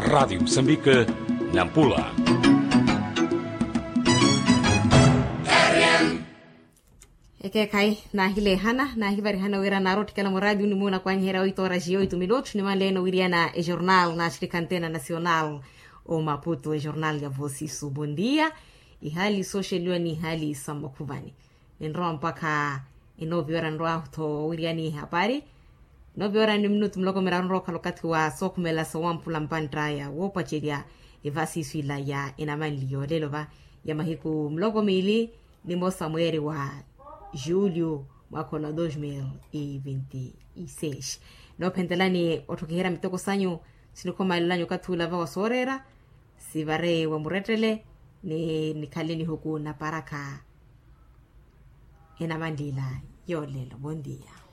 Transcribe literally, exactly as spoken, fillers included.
Rádio Moçambique, Nampula. Eke kai na hile hana na hivari hana wira na roti kala moradi ni muna kwa nhera oito horas e oito minutos ni maleno wiriana e jornal na África Antena Nacional o Maputo e jornal ya vosi su bom dia e hali social ni hali samakuvani nro mpaka inovi ora nro to wiriani habari novi ora ni minuto mloko mera nro kalokati wa sokumela sawampula mpantraya wo pacheria e vasi fila ya inamanlio lelo ba ya mahiku mloko mili ni mo Samuel wa julho mwaka wa dois mil e vinte e seis no pentelani otokihera mitoko sanyo sinikoma ilanyo katula va wasorera sivare wa muretele ni nikaleni huku na paraka ina mandila yolelo bondia.